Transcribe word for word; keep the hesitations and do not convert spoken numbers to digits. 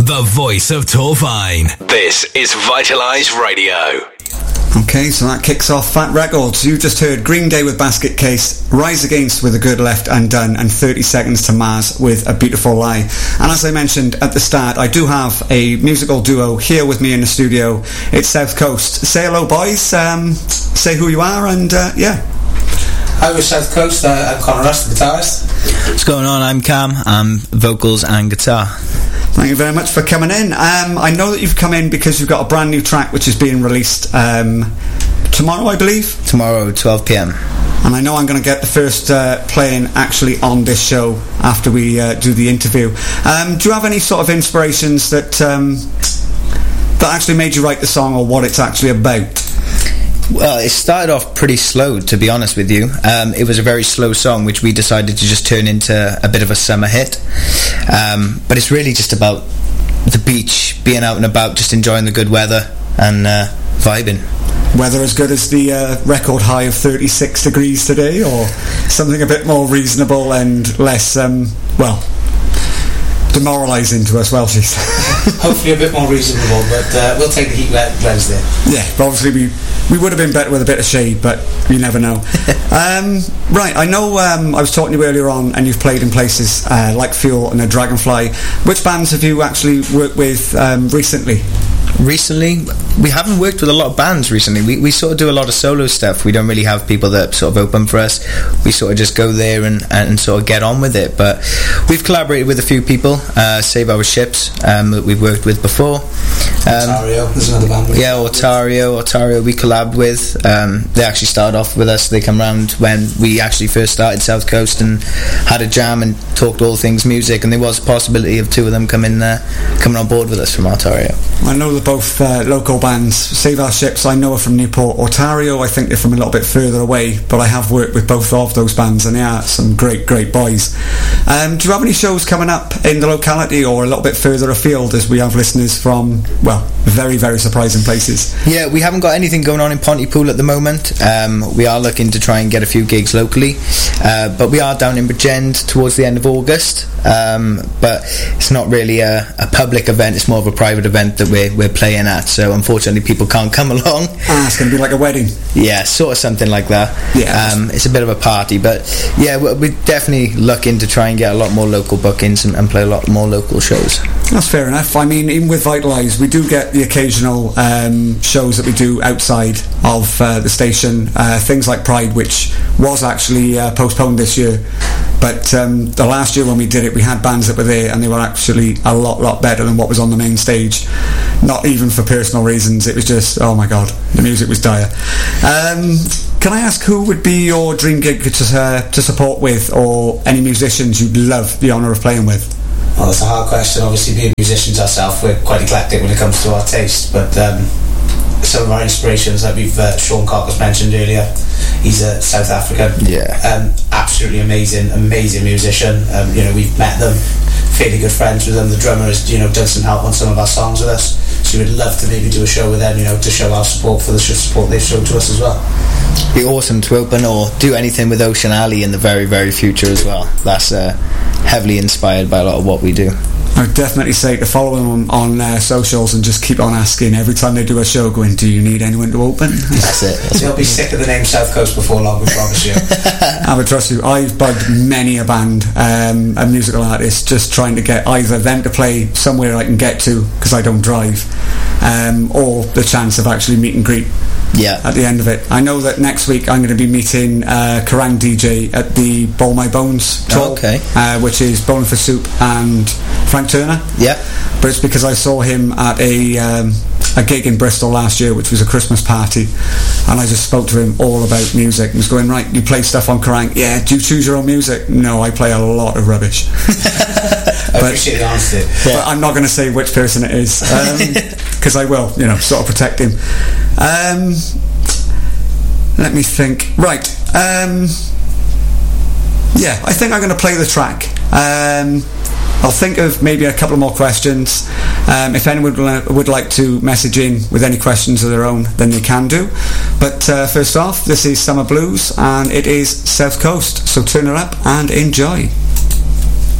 the voice of Torvine. This is Vitalize Radio. Okay, so that kicks off Fat Records. You just heard Green Day with Basket Case, Rise Against with A Good Left Undone, and thirty seconds to Mars with A Beautiful Lie. And as I mentioned at the start, I do have a musical duo here with me in the studio. It's South Coast. Say hello, boys. Um, say who you are, and uh, yeah. Hi, we're South Coast. Uh, I'm Conor Russ, the guitarist. What's going on? I'm Cam. I'm vocals and guitar. Thank you very much for coming in. Um, I know that you've come in because you've got a brand new track which is being released um, tomorrow, I believe. Tomorrow, twelve p.m. And I know I'm going to get the first uh, playing actually on this show after we uh, do the interview. Um, do you have any sort of inspirations that um, that actually made you write the song, or what it's actually about? Well, it started off pretty slow, to be honest with you. Um, it was a very slow song, which we decided to just turn into a bit of a summer hit. Um, but it's really just about the beach, being out and about, just enjoying the good weather and uh, vibing. Weather as good as the uh, record high of thirty-six degrees today, or something a bit more reasonable and less, um, well, demoralising to us Welshies. Hopefully a bit more reasonable, but uh, we'll take the heat Wednesday. Yeah, but obviously we we would have been better with a bit of shade, but you never know. um, right, I know um, I was talking to you earlier on, and you've played in places uh, like Fuel and a Dragonfly. Which bands have you actually worked with um, recently? Recently, we haven't worked with a lot of bands recently. We we sort of do a lot of solo stuff. We don't really have people that sort of open for us. We sort of just go there and, and sort of get on with it. But we've collaborated with a few people. Uh, Save Our Ships, um, that we've worked with before. Um, Otario, there's another band. Yeah, Otario. Otario we collabed with. Um, they actually started off with us. They come round when we actually first started South Coast and had a jam and talked all things music. And there was a possibility of two of them coming uh, coming on board with us from Otario. I know they're both uh, local bands. Save Our Ships, I know are from Newport. Otario, I think they're from a little bit further away, but I have worked with both of those bands, and they are some great, great boys. Um, do you have any shows coming up in the locality or a little bit further afield, as we have listeners from, well, very, very surprising places? Yeah, we haven't got anything going on in Pontypool at the moment. Um, we are looking to try and get a few gigs locally, uh, but we are down in Bridgend towards the end of August. Um, but it's not really a, a public event, it's more of a private event that we're, we're playing at, so unfortunately people can't come along. Ah, it's going to be like a wedding. Yeah, sort of something like that. Yeah, um, it's a bit of a party, but yeah, we're, we're definitely looking to try and get a lot more local bookings and, and play a lot more local shows. That's fair enough. I mean, even with Vitalize, we do get the occasional um, shows that we do outside of uh, the station, uh, things like Pride, which was actually uh, postponed this year, but um, the last year when we did it, we had bands that were there and they were actually a lot, lot better than what was on the main stage. Not even for personal reasons, it was just, oh my god, the music was dire. Um, can I ask who would be your dream gig to, uh, to support with, or any musicians you'd love the honour of playing with? Well, that's a hard question. Obviously, being musicians ourselves, we're quite eclectic when it comes to our taste, but um, some of our inspirations, like we've uh, Sean Cockles mentioned earlier, he's a South African, yeah, um, absolutely amazing, amazing musician. Um, you know, we've met them, fairly good friends with them. The drummer has, you know, done some help on some of our songs with us, so we'd love to maybe do a show with them, you know, to show our support for the support they've shown to us as well. Be awesome to open or do anything with Ocean Alley in the very, very future as well. That's uh, heavily inspired by a lot of what we do. I would definitely say to follow them on, on uh, socials and just keep on asking every time they do a show, going, do you need anyone to open? That's it. That's They'll be sick of the name South Coast before long, we promise you. I would trust you. I've bugged many a band, um, a musical artist, just trying to get either them to play somewhere I can get to, because I don't drive, um, or the chance of actually meet and greet. Yeah. At the end of it, I know that next week I'm going to be meeting uh, Kerrang D J at the Bowl My Bones tour, oh, okay. uh, which is Bowling for Soup and Frank Turner. Yeah. But it's because I saw him at a um, a gig in Bristol last year, which was a Christmas party, and I just spoke to him all about music. He was going, right, you play stuff on Kerrang? Yeah. Do you choose your own music? No, I play a lot of rubbish. I but, appreciate the honesty. Yeah. But I'm not going to say which person it is, because um, I will, you know, sort of protect him. Um, let me think. Right. Um, yeah, I think I'm going to play the track. Um, I'll think of maybe a couple more questions. Um, if anyone would, would like to message in with any questions of their own, then they can do. But uh, first off, this is Summer Blues, and it is South Coast, so turn it up and enjoy.